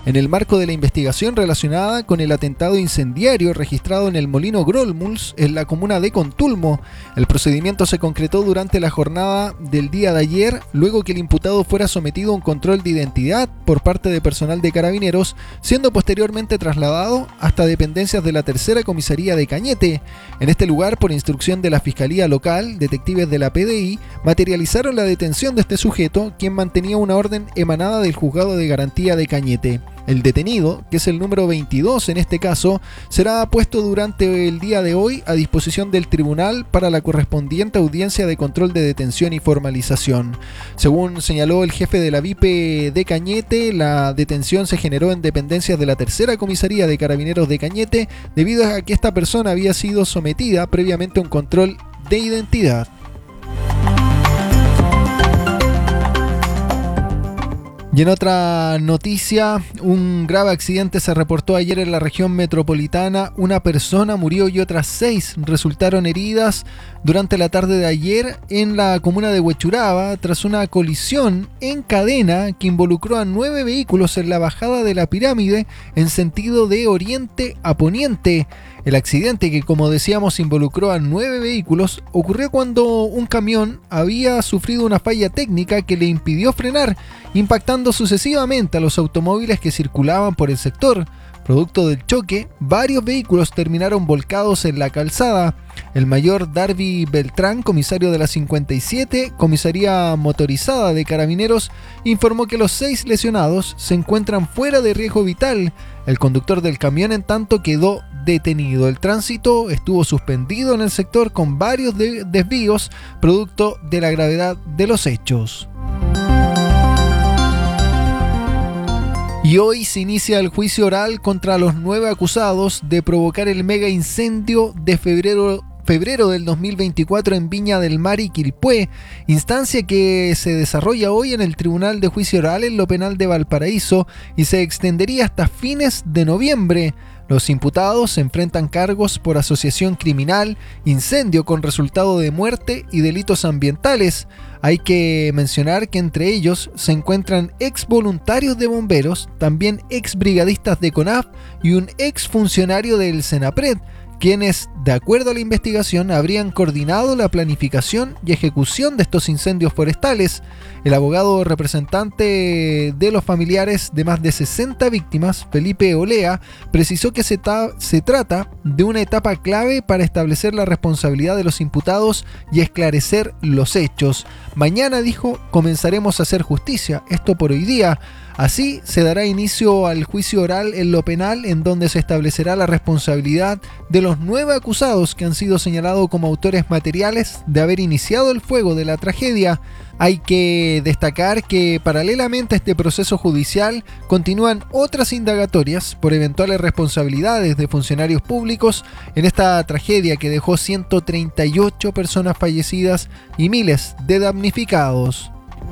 en el marco de la investigación relacionada con el atentado incendiario registrado en el Molino Grolmuls, en la comuna de Contulmo. El procedimiento se concretó durante la jornada del día de ayer, luego que el imputado fuera sometido a un control de identidad por parte de personal de Carabineros, siendo posteriormente trasladado hasta dependencias de la tercera comisaría de Cañete. En este lugar, por instrucción de la Fiscalía Local, detectives de la PDI materializaron la detención de este sujeto, quien mantenía una orden emanada del Juzgado de Garantía de Cañete. El detenido, que es el número 22 en este caso, será puesto durante el día de hoy a disposición del tribunal para la correspondiente audiencia de control de detención y formalización. Según señaló el jefe de la VIP de Cañete, la detención se generó en dependencias de la tercera comisaría de Carabineros de Cañete debido a que esta persona había sido sometida previamente a un control de identidad. Y en otra noticia, un grave accidente se reportó ayer en la región metropolitana. Una persona murió y otras 6 resultaron heridas durante la tarde de ayer en la comuna de Huechuraba tras una colisión en cadena que involucró a 9 vehículos en la bajada de la pirámide en sentido de oriente a poniente. El accidente, que como decíamos involucró a 9 vehículos, ocurrió cuando un camión había sufrido una falla técnica que le impidió frenar, impactando sucesivamente a los automóviles que circulaban por el sector. Producto del choque, varios vehículos terminaron volcados en la calzada. El mayor Darby Beltrán, comisario de la 57, comisaría motorizada de Carabineros, informó que los 6 lesionados se encuentran fuera de riesgo vital. El conductor del camión, en tanto, quedó detenido. El tránsito estuvo suspendido en el sector con varios desvíos, producto de la gravedad de los hechos. Y hoy se inicia el juicio oral contra los 9 acusados de provocar el mega incendio de febrero del 2024 en Viña del Mar y Quilpué, instancia que se desarrolla hoy en el Tribunal de Juicio Oral en lo Penal de Valparaíso y se extendería hasta fines de noviembre. Los imputados se enfrentan cargos por asociación criminal, incendio con resultado de muerte y delitos ambientales. Hay que mencionar que entre ellos se encuentran ex voluntarios de bomberos, también ex brigadistas de CONAF y un ex funcionario del SENAPRED, quienes, de acuerdo a la investigación, habrían coordinado la planificación y ejecución de estos incendios forestales. El abogado representante de los familiares de más de 60 víctimas, Felipe Olea, precisó que se trata de una etapa clave para establecer la responsabilidad de los imputados y esclarecer los hechos. Mañana, dijo, comenzaremos a hacer justicia, esto por hoy día. Así se dará inicio al juicio oral en lo penal, en donde se establecerá la responsabilidad de los 9 acusados que han sido señalados como autores materiales de haber iniciado el fuego de la tragedia. Hay que destacar que paralelamente a este proceso judicial continúan otras indagatorias por eventuales responsabilidades de funcionarios públicos en esta tragedia que dejó 138 personas fallecidas y miles de damnificados.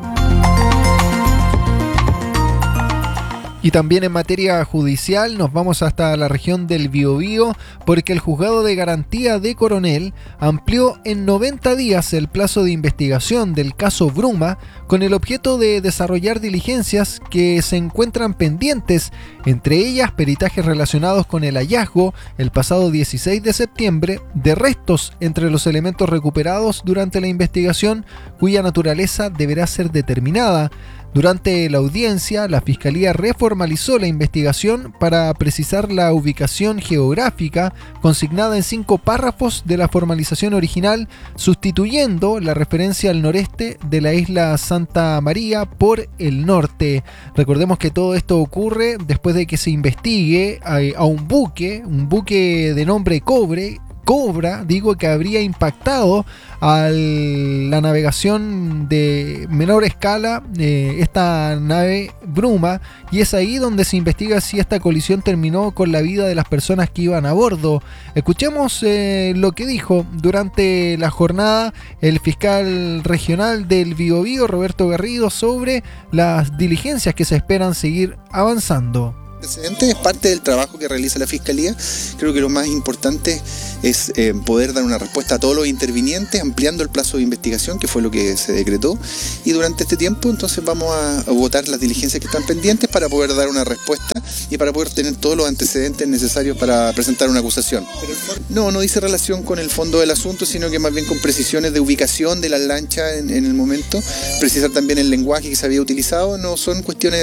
Y también en materia judicial nos vamos hasta la región del Biobío, porque el Juzgado de Garantía de Coronel amplió en 90 días el plazo de investigación del caso Bruma con el objeto de desarrollar diligencias que se encuentran pendientes, entre ellas peritajes relacionados con el hallazgo el pasado 16 de septiembre de restos entre los elementos recuperados durante la investigación, cuya naturaleza deberá ser determinada. Durante la audiencia, la Fiscalía reformalizó la investigación para precisar la ubicación geográfica consignada en 5 párrafos de la formalización original, sustituyendo la referencia al noreste de la isla Santa María por el norte. Recordemos que todo esto ocurre después de que se investigue a un buque de nombre Cobra, que habría impactado a la navegación de menor escala esta nave Bruma, y es ahí donde se investiga si esta colisión terminó con la vida de las personas que iban a bordo. Escuchemos lo que dijo durante la jornada el fiscal regional del Biobío, Roberto Garrido, sobre las diligencias que se esperan seguir avanzando. Antecedentes es parte del trabajo que realiza la Fiscalía. Creo que lo más importante es poder dar una respuesta a todos los intervinientes, ampliando el plazo de investigación, que fue lo que se decretó. Y durante este tiempo, entonces, vamos a votar las diligencias que están pendientes para poder dar una respuesta y para poder tener todos los antecedentes necesarios para presentar una acusación. No dice relación con el fondo del asunto, sino que más bien con precisiones de ubicación de las lanchas en el momento, precisar también el lenguaje que se había utilizado. No son cuestiones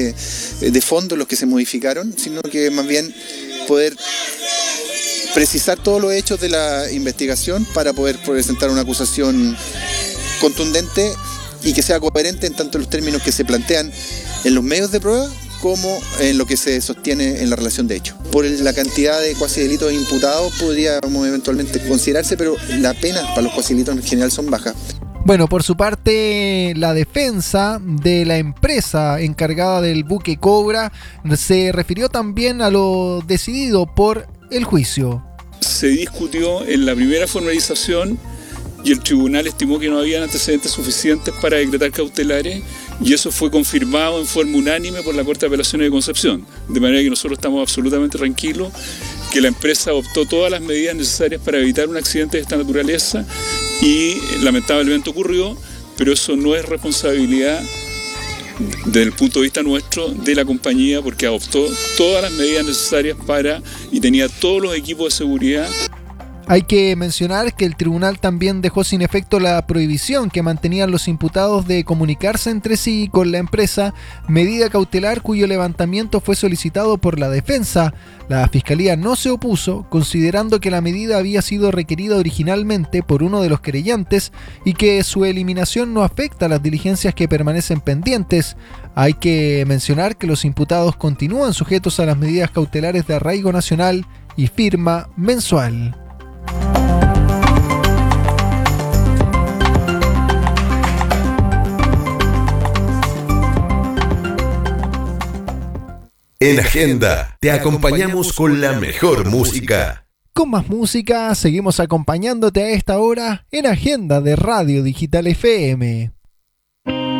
de fondo los que se modificaron, sino que más bien poder precisar todos los hechos de la investigación para poder presentar una acusación contundente y que sea coherente en tanto los términos que se plantean en los medios de prueba como en lo que se sostiene en la relación de hechos. Por la cantidad de cuasi delitos imputados podríamos eventualmente considerarse, pero las penas para los cuasi delitos en general son bajas. Bueno, por su parte, la defensa de la empresa encargada del buque Cobra se refirió también a lo decidido por el juicio. Se discutió en la primera formalización y el tribunal estimó que no había antecedentes suficientes para decretar cautelares, y eso fue confirmado en forma unánime por la Corte de Apelaciones de Concepción. De manera que nosotros estamos absolutamente tranquilos que la empresa adoptó todas las medidas necesarias para evitar un accidente de esta naturaleza y lamentablemente ocurrió, pero eso no es responsabilidad desde el punto de vista nuestro de la compañía, porque adoptó todas las medidas necesarias y tenía todos los equipos de seguridad. Hay que mencionar que el tribunal también dejó sin efecto la prohibición que mantenían los imputados de comunicarse entre sí con la empresa, medida cautelar cuyo levantamiento fue solicitado por la defensa. La Fiscalía no se opuso, considerando que la medida había sido requerida originalmente por uno de los querellantes y que su eliminación no afecta a las diligencias que permanecen pendientes. Hay que mencionar que los imputados continúan sujetos a las medidas cautelares de arraigo nacional y firma mensual. En Agenda te acompañamos con la mejor música. Con más música, seguimos acompañándote a esta hora en Agenda de Radio Digital FM.